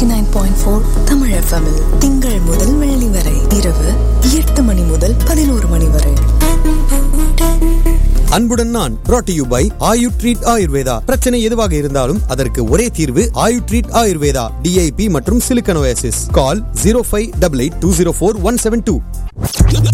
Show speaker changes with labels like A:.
A: 89.4 Tamil FM திங்கள் முதல் வெள்ளி வரை இரவு 8 மணி முதல் 11 மணி வரை.
B: அன்புடன் நான் brought to you by Ayu treat Ayurveda. பிரச்சனை எதுவாக இருந்தாலும் அதற்கு ஒரே தீர்வு ஆயு ட்ரீட் ஆயுர்வேதா. DIP மற்றும் சிலிக்கன் ஓயாசிஸ். கால் 0588204172.